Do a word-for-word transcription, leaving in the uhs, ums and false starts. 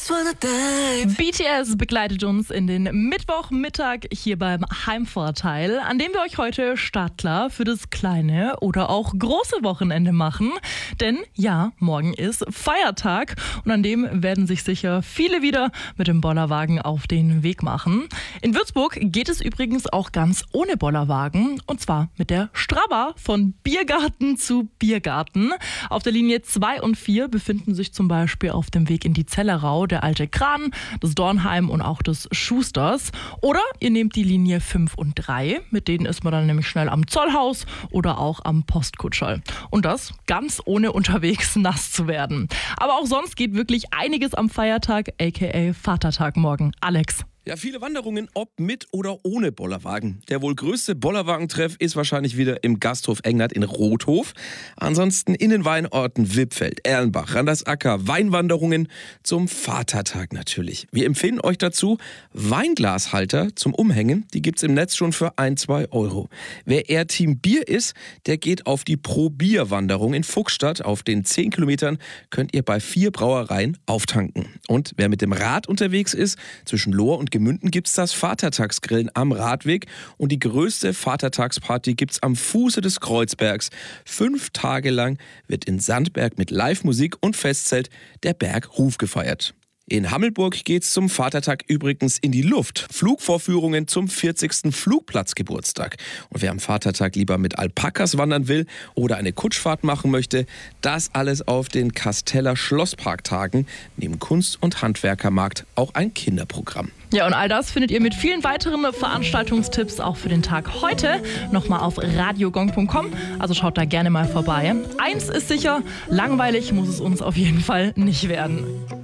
B T S begleitet uns in den Mittwochmittag hier beim Heimvorteil, an dem wir euch heute startklar für das kleine oder auch große Wochenende machen. Denn ja, morgen ist Feiertag und an dem werden sich sicher viele wieder mit dem Bollerwagen auf den Weg machen. In Würzburg geht es übrigens auch ganz ohne Bollerwagen, und zwar mit der Strabber von Biergarten zu Biergarten. Auf der Linie zwei und vier befinden sich zum Beispiel auf dem Weg in die Zellerau der alte Kran, das Dornheim und auch das Schusters. Oder ihr nehmt die Linie fünf und drei, mit denen ist man dann nämlich schnell am Zollhaus oder auch am Postkutscherl. Und das ganz ohne unterwegs nass zu werden. Aber auch sonst geht wirklich einiges am Feiertag, aka Vatertag morgen. Alex. Ja, viele Wanderungen, ob mit oder ohne Bollerwagen. Der wohl größte Bollerwagentreff ist wahrscheinlich wieder im Gasthof Engnert in Rothof. Ansonsten in den Weinorten Wippfeld, Erlenbach, Randersacker, Weinwanderungen zum Vatertag natürlich. Wir empfehlen euch dazu Weinglashalter zum Umhängen. Die gibt's im Netz schon für ein, zwei Euro. Wer eher Team Bier ist, der geht auf die Pro-Bier-Wanderung in Fuchsstadt. Auf den zehn Kilometern könnt ihr bei vier Brauereien auftanken. Und wer mit dem Rad unterwegs ist, zwischen Lohr und Gemünden gibt's das Vatertagsgrillen am Radweg und die größte Vatertagsparty gibt's am Fuße des Kreuzbergs. Fünf Tage lang wird in Sandberg mit Live-Musik und Festzelt der Bergruf gefeiert. In Hammelburg geht's zum Vatertag übrigens in die Luft. Flugvorführungen zum vierzigsten Flugplatzgeburtstag. Und wer am Vatertag lieber mit Alpakas wandern will oder eine Kutschfahrt machen möchte, das alles auf den Kasteller Schlossparktagen. Neben Kunst- und Handwerkermarkt auch ein Kinderprogramm. Ja, und all das findet ihr mit vielen weiteren Veranstaltungstipps auch für den Tag heute nochmal auf radiogong punkt com. Also schaut da gerne mal vorbei. Eins ist sicher, langweilig muss es uns auf jeden Fall nicht werden.